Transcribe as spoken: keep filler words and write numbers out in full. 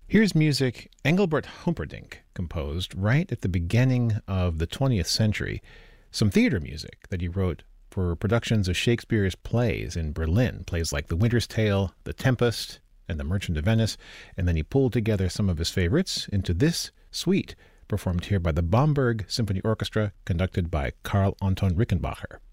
Here's music Engelbert Humperdinck composed right at the beginning of the twentieth century. Some theater music that he wrote for productions of Shakespeare's plays in Berlin, plays like The Winter's Tale, The Tempest, and The Merchant of Venice, and then he pulled together some of his favorites into this suite, performed here by the Bamberg Symphony Orchestra, conducted by Karl Anton Rickenbacher.